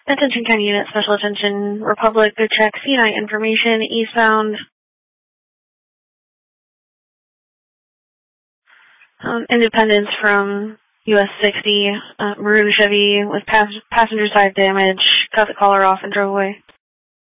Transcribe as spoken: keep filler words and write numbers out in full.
Attention County Unit, Special Attention, Republic, good check, C nine information, eastbound. Um, Independence from U S sixty, uh, maroon Chevy with pas passenger side damage, cut the collar off and drove away.